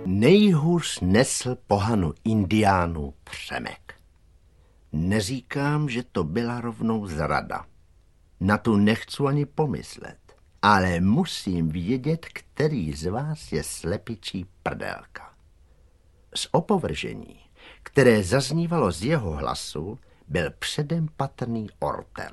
Nejhůř nesl pohanu indiánů Přemek. Neříkám, že to byla rovnou zrada. Na tu nechci ani pomyslet. Ale musím vědět, který z vás je slepičí prdelka. Z opovržení, které zaznívalo z jeho hlasu, byl předem patrný ortel.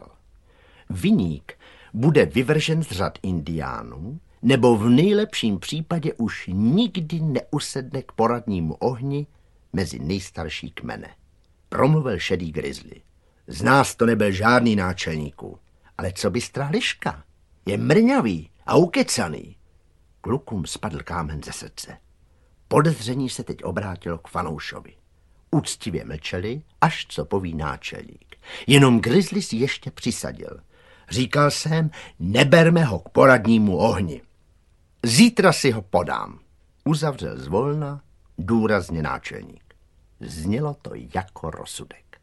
Viník bude vyvržen z řad indiánů, nebo v nejlepším případě už nikdy neusedne k poradnímu ohni mezi nejstarší kmene. Promluvil šedý grizzly. Z nás to nebyl žádný náčelníků, ale co bystrá liška? Je mrňavý a ukecaný. Klukům spadl kámen ze srdce. Podezření se teď obrátilo k Fanoušovi. Úctivě mlčeli, až co poví náčelník. Jenom grizzly si ještě přisadil. Říkal jsem, neberme ho k poradnímu ohni. Zítra si ho podám. Uzavřel zvolna důrazně náčelník. Znělo to jako rozsudek.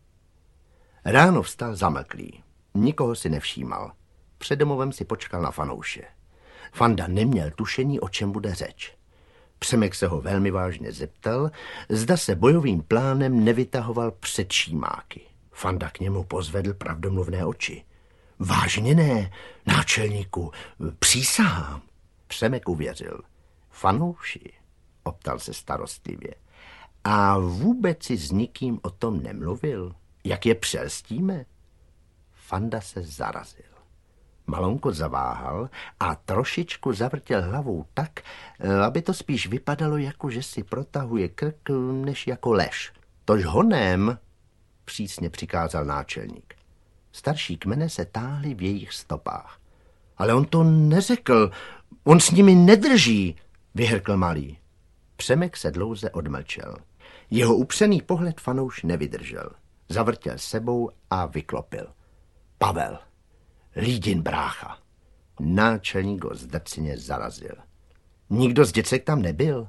Ráno vstal zamlklý. Nikoho si nevšímal. Před domovem si počkal na Fanouše. Fanda neměl tušení, o čem bude řeč. Přemek se ho velmi vážně zeptal, zda se bojovým plánem nevytahoval před šímáky. Fanda k němu pozvedl pravdomluvné oči. Vážně ne, náčelníku, přísahám. Přemek uvěřil. Fanouši, optal se starostlivě. A vůbec si s nikým o tom nemluvil? Jak je přelstíme? Fanda se zarazil. Malonko zaváhal a trošičku zavrtěl hlavou tak, aby to spíš vypadalo, jako že si protahuje krk, než jako lež. Tož honem, přísně přikázal náčelník. Starší kmene se táhly v jejich stopách. Ale on to neřekl, on s nimi nedrží, vyhrkl malý. Přemek se dlouze odmlčel. Jeho upřený pohled Fanouš nevydržel. Zavrtěl sebou a vyklopil. Pavel, Lídin brácha. Náčelník ho zdrceně zarazil. Nikdo z děcek tam nebyl.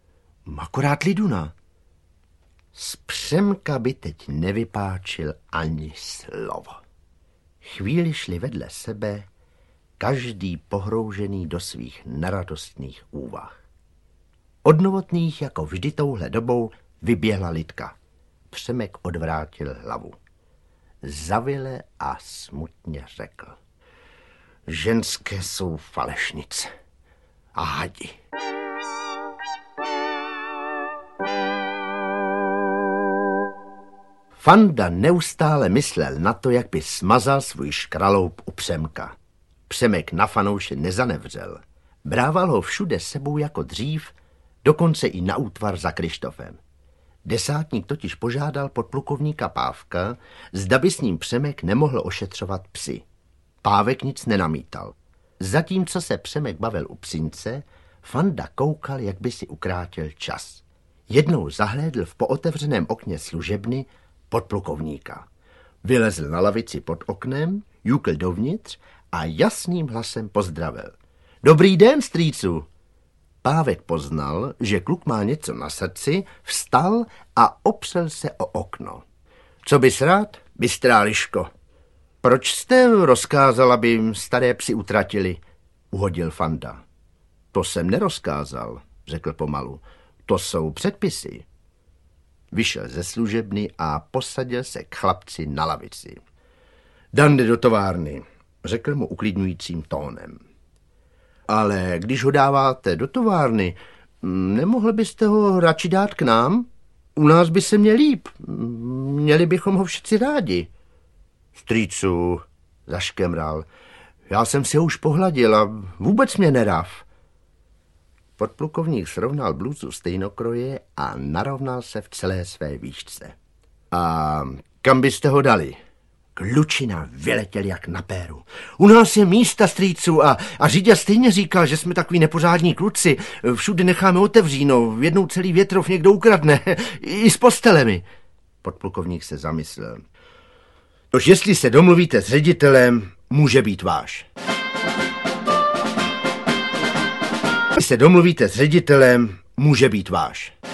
Akorát Liduna. Z Přemka by teď nevypáčil ani slovo. Chvíli šli vedle sebe, každý pohroužený do svých neradostných úvah. Od Novotných jako vždy touhle dobou vyběhla Lidka. Přemek odvrátil hlavu. Zavile a smutně řekl. Ženské jsou falešnice a hadi. Fanda neustále myslel na to, jak by smazal svůj škraloup u Přemka. Přemek na Fanouše nezanevřel. Brával ho všude sebou jako dřív, dokonce i na útvar za Krištofem. Desátník totiž požádal podplukovníka Pávka, zda by s ním Přemek nemohl ošetřovat psy. Pávek nic nenamítal. Zatímco se Přemek bavil u psince, Fanda koukal, jak by si ukrátil čas. Jednou zahlédl v pootevřeném okně služebny podplukovníka. Vylezl na lavici pod oknem, jukl dovnitř a jasným hlasem pozdravil. Dobrý den, strýcu! Pávek poznal, že kluk má něco na srdci, vstal a opřel se o okno. Co bys rád, bystrá liško? Proč jste rozkázal, aby staré psy utratili? Uhodil Fanda. To jsem nerozkázal, řekl pomalu. To jsou předpisy. Vyšel ze služebny a posadil se k chlapci na lavici. Dan jde do továrny, řekl mu uklidňujícím tónem. Ale když ho dáváte do továrny, nemohli byste ho radši dát k nám? U nás by se měl líp. Měli bychom ho všichni rádi. Strýcu, zaškemral, já jsem si ho už pohladil a vůbec mě nerav. Podplukovník srovnal bluzu stejnokroje a narovnal se v celé své výšce. A kam byste ho dali? Klučina vyletěl jak na péru. U nás je místa, strýcu, a řidič stejně říkal, že jsme takový nepořádní kluci. Všude necháme otevříno, jednou celý větrov někdo ukradne, i s postelemi. Podplukovník se zamyslel. Tož jestli se domluvíte s ředitelem, může být váš. Jestli se domluvíte s ředitelem, může být váš.